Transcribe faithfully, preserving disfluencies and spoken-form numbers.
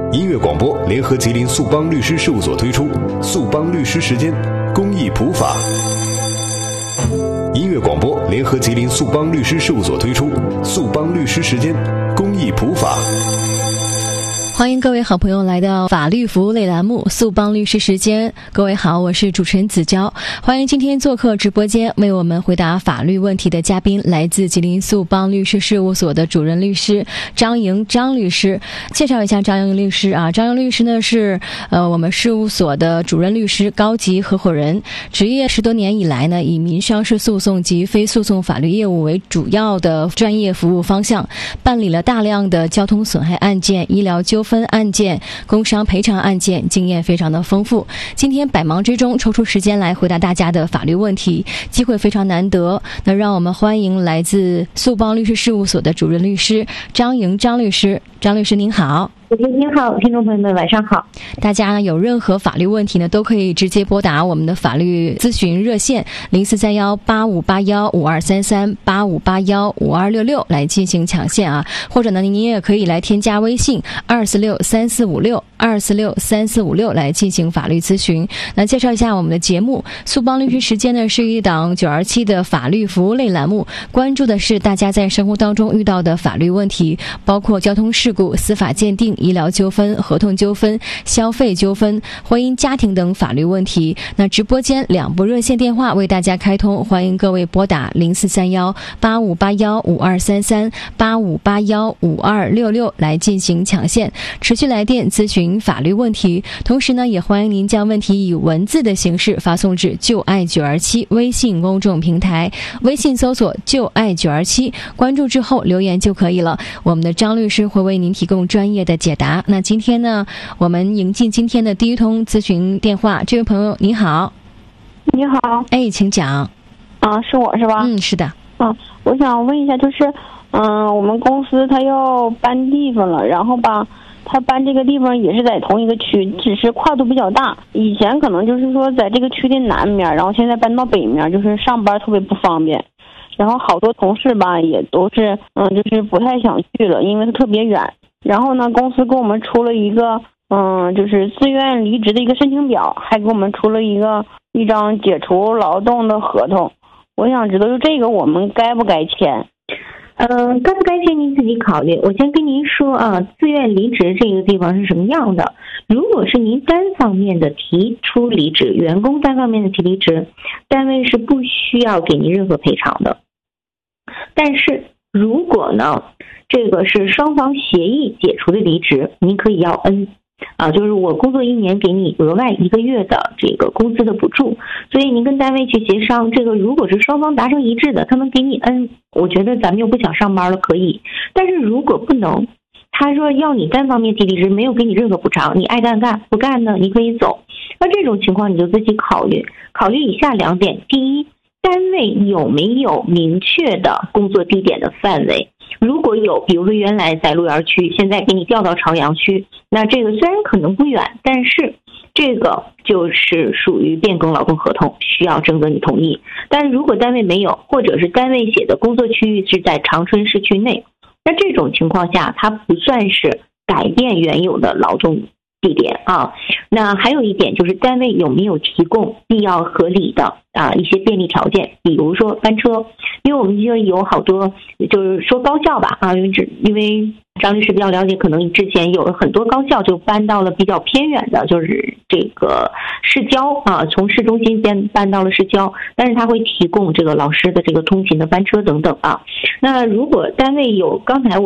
音乐广播联合吉林速邦律师事务所推出速邦律师时间公益普法。音乐广播联合吉林速邦律师事务所推出速邦律师时间公益普法。 欢迎各位好朋友来到法律服务类栏目速邦律师时间。各位好，我是主持人子娇。欢迎今天做客直播间为我们回答法律问题的嘉宾，来自吉林速邦律师事务所的主任律师张莹张律师。介绍一下张莹律师啊，张莹律师呢是呃我们事务所的主任律师、高级合伙人，职业十多年以来呢，以民商事诉讼及非诉讼法律业务为主要的专业服务方向，办理了大量的交通损害案件、医疗纠纷案件、工伤赔偿案件，经验非常的丰富。今天百忙之中抽出时间来回答大家的法律问题，机会非常难得。那让我们欢迎来自速邦律师事务所的主任律师张莹张律师。张律师您好。 主持人您好，听众朋友们晚上好。 大家呢有任何法律问题呢，都可以直接拨打我们的法律咨询热线零四三幺八五八幺五二三三八五八幺五二六六来进行抢线啊，或者呢您也可以来添加微信二四六三四五六二四六三四五六来进行法律咨询。那介绍一下我们的节目，速邦律师时间呢是一档九二七的法律服务类栏目，关注的是大家在生活当中遇到的法律问题，包括交通事故、司法鉴定、医疗纠纷、合同纠纷、消费纠纷、婚姻家庭等法律问题。那直播间两部热线电话为大家开通，欢迎各位拨打零四三幺八五八幺五二三三八五八幺五二六六来进行抢线，持续来电咨询法律问题。同时呢，也欢迎您将问题以文字的形式发送至就爱九二七微信公众平台，微信搜索就爱九二七，关注之后留言就可以了。我们的张律师会为您提供专业的解答。那今天呢，我们迎进今天的第一通咨询电话。这位朋友你好。 你好。 哎，请讲。 啊，是我是吧？ 嗯，是的。 啊，我想问一下，就是嗯、呃，我们公司他要搬地方了，然后吧，他搬这个地方也是在同一个区，只是跨度比较大。以前可能就是说在这个区的南面，然后现在搬到北面，就是上班特别不方便。然后好多同事吧也都是嗯，就是不太想去了，因为它特别远。然后呢，公司给我们出了一个嗯，就是自愿离职的一个申请表，还给我们出了一个一张解除劳动的合同。我想知道就这个我们该不该签？ 嗯，该不该签您自己考虑。我先跟您说啊，自愿离职这个地方是什么样的。如果是您单方面的提出离职，员工单方面的提离职，单位是不需要给您任何赔偿的。但是如果呢，这个是双方协议解除的离职，您可以要 N 啊，就是我工作一年给你额外一个月的这个工资的补助。所以您跟单位去协商，这个如果是双方达成一致的，他们给你 N， 我觉得咱们又不想上班了，可以。但是如果不能，他说要你单方面提离职，没有给你任何补偿，你爱干干，不干呢你可以走。那这种情况你就自己考虑，考虑以下两点。第一，单位有没有明确的工作地点的范围？如果有，比如说原来在鹿园区，现在给你调到朝阳区，那这个虽然可能不远，但是这个就是属于变更劳动合同，需要征得你同意。但是如果单位没有，或者是单位写的工作区域是在长春市区内，那这种情况下它不算是改变原有的劳动地点啊。那还有一点就是单位有没有提供必要合理的啊一些便利条件，比如说班车。因为我们就有好多就是说高校吧啊，因为只因为张律师比较了解，可能之前有很多高校就搬到了比较偏远的，就是这个市郊啊，从市中心搬搬到了市郊，但是他会提供这个老师的这个通勤的班车等等啊。那如果单位有刚才我